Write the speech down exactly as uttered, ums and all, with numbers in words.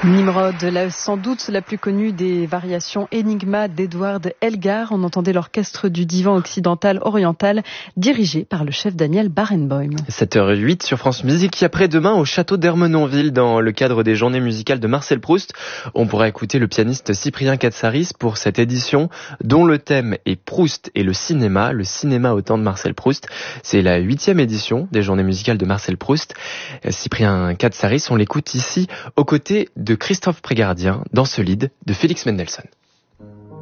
Nimrod, la, sans doute la plus connue des variations Enigma d'Edward Elgar. On entendait l'orchestre du divan occidental oriental dirigé par le chef Daniel Barenboim. sept heures huit sur France Musique. Après-demain au château d'Ermenonville, dans le cadre des journées musicales de Marcel Proust, on pourra écouter le pianiste Cyprien Katsaris pour cette édition dont le thème est Proust et le cinéma, le cinéma au temps de Marcel Proust. C'est la huitième édition des journées musicales de Marcel Proust. Cyprien Katsaris, on l'écoute ici aux côtés de Christophe Prégardien dans ce lead de Félix Mendelssohn.